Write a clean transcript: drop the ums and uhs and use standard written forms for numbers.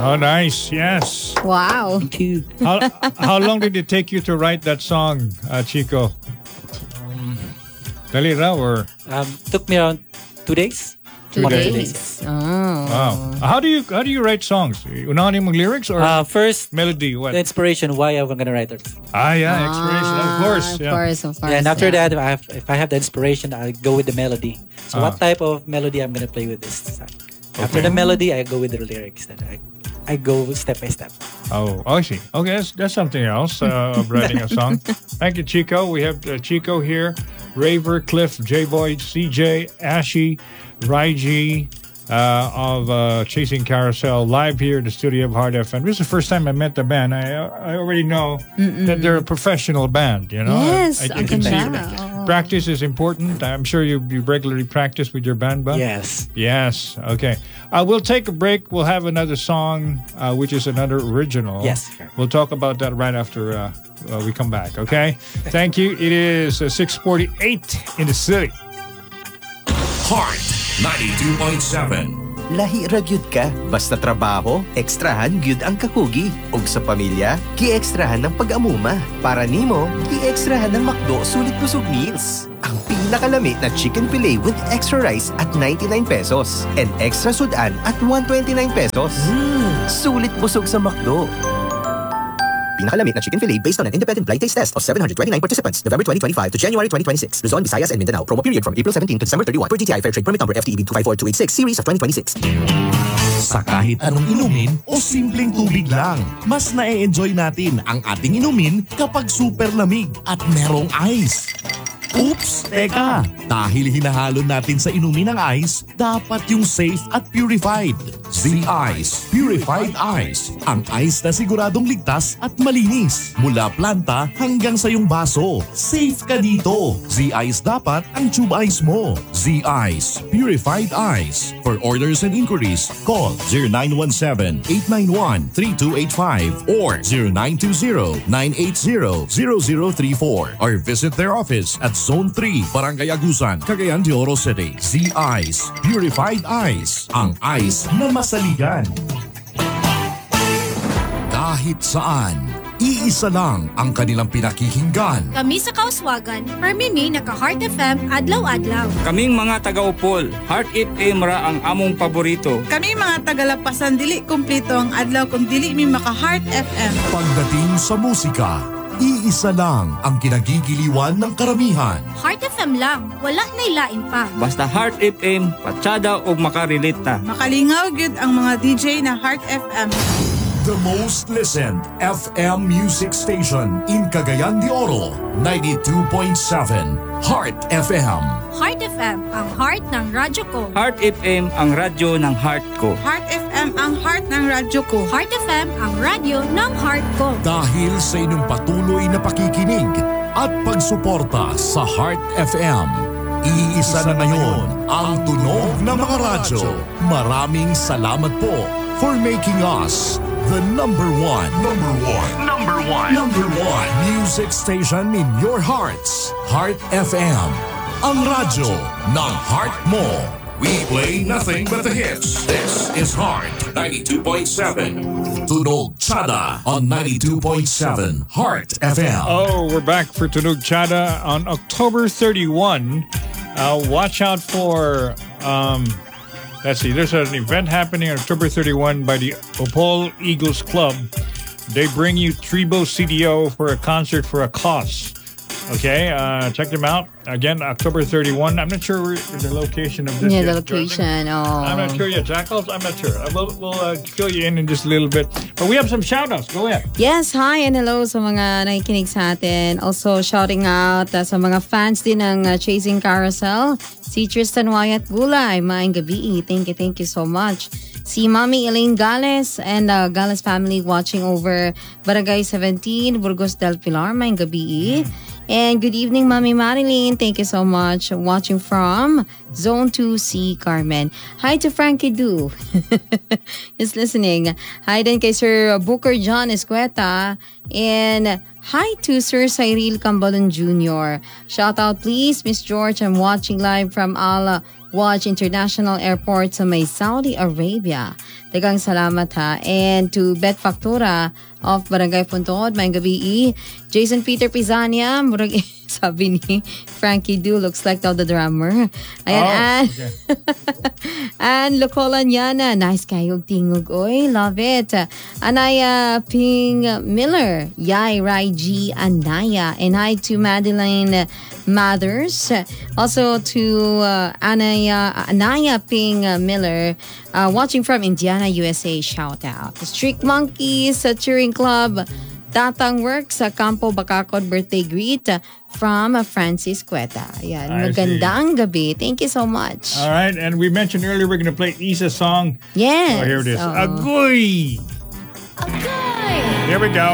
Oh, nice. Yes. Wow. Thank you. How long did it take you to write that song, Chico? Dali raw or? Took me around 2 days. 2 days. Oh. Wow. How do you write songs? Unahan yung lyrics or First, melody? What? the inspiration, why I'm gonna write it. Yeah, inspiration. Of course. Of course. Yeah, and after that, if I have the inspiration, I go with the melody. So what type of melody I'm gonna play with this? After the melody, I go with the lyrics. Then I go step by step. Oh, I see. Okay, that's something else of writing a song. Thank you, Chico. We have Chico here, Raver, Cliff, J-Boy, CJ, Ashy, Raiji of Chasing Carousel live here in the studio of Heart FM. This is the first time I met the band. I already know that they're a professional band, you know. Yes, I can see that. Practice is important. I'm sure you regularly practice with your band, but Yes. Yes. Okay. We'll take a break. We'll have another song, which is another original. Yes. We'll talk about that right after we come back. Okay. Thank you. It is 6:48 in the city. Heart 92.7. Lahi ra gyud ka, basta trabaho, ekstrahan gyud ang kakugi. Ug sa pamilya, gi-ekstrahan ng pag-amuma. Para nimo, gi-ekstrahan ng McDo Sulit Busog Meals. Ang pinakalami na chicken fillet with extra rice at 99 pesos and extra sudan at 129 pesos. Sulit busog sa McDo. Pinakalamit na chicken fillet based on an independent blind taste test of 729 participants, November 2025 to January 2026. Luzon, Visayas, and Mindanao. Promo period from April 17 to December 31 per DTI Fair Trade Permit Number FTEB 254286 Series of 2026. Sa kahit anong inumin o simpleng tubig lang, mas na-enjoy natin ang ating inumin kapag super lamig at merong ice. Oops! Teka! Dahil hinahalo natin sa inumin ng ice, dapat yung safe at purified. Z-Ice Purified Ice. Ang ice na siguradong ligtas at malinis. Mula planta hanggang sa iyong baso. Safe ka dito. Z-Ice dapat ang tube ice mo. Z-Ice Purified Ice. For orders and inquiries, call 0917-891-3285 or 0920-980-0034 or visit their office at Zone 3, Barangay Agusan, Cagayan de Oro City. Z-Ice Purified Ice. Ang ice na masaligan. Kahit saan, iisa lang ang kanilang pinakikinggan. Kami sa Kauswagan, permimi naka-Heart FM adlaw-adlaw. Kaming mga taga-Upol, Heart FM ra ang among paborito. Kami mga taga-Lapasan, dili kumplito ang adlaw kung dili mi maka-Heart FM. Pagdating sa musika, iisa lang ang kinagigiliwan ng karamihan. Heart FM lang, wala na'y lain pa. Basta Heart FM, patsada o makarelate ta. Makalingaw gyud ang mga DJ na Heart FM. The most listened FM music station in Cagayan de Oro, 92.7 Heart FM. Heart FM, ang heart ng radyo ko. Heart FM, ang radyo ng heart ko. Heart FM, ang heart ng radyo ko. Heart FM, ang radyo ng heart ko. Dahil sa inyong patuloy na pakikinig at pagsuporta sa Heart FM, iisa na ngayon ang tunog ng mga radyo. Maraming salamat po for making us the number one music station in your hearts. Heart FM, ang radyo ng heart mo. We play nothing but the hits. This is Heart 92.7. Tunog Chada on 92.7 Heart FM. Oh, we're back for Tunog Chada on October 31. Watch out for let's see, there's an event happening on October 31 by the Upol Eagles Club. They bring you Tribo CDO for a concert for a cause. Okay, check them out. Again, October 31. I'm not sure the location of this. Yeah, yet, the location. I'm not sure yet. Jackals, I'm not sure. We'll fill you in just a little bit. But we have some shout-outs. Go ahead. Yes, hi and hello sa mga nakikinig sa atin. Also, shouting out sa mga fans din ng Chasing Carousel. Si Tristan Wyatt Gulay, maayong gabi. Thank you so much. Si Mami Elaine Gales and Gales family watching over Barangay 17, Burgos del Pilar, maayong gabi. And good evening, Mami Marilyn. Thank you so much. Watching from Zone 2C, Carmen. Hi to Frankie Du. Is listening. Hi din kay Sir Booker John Escueta. And Hi to Sir Cyril Cambalon Jr. Shout out please, Miss George. I'm watching live from Al Waj International Airport sa may Saudi Arabia. Dagang salamat ha. And to Bet Factura of Barangay Puntod, may gabi. Jason Peter Pizania, murag sabi ni Frankie Du, looks like daw the drummer. Ayan, okay. And Locolan Yana, nice kayog tingog. Oy, love it. Anaya Ping Miller, Yay Rai G Anaya. And hi to Madeline Mathers. Also to Anaya Ping Miller, watching from Indiana, USA. Shout out. Streak Monkeys Touring Club, Tatang Works sa Campo Bacacod birthday greet from Francis Cueta. Ayan, I magandang gabi. Thank you so much. All right, and we mentioned earlier we're going to play Isa's song. Yes. Oh, here it is. Oh. Agoy! Here we go.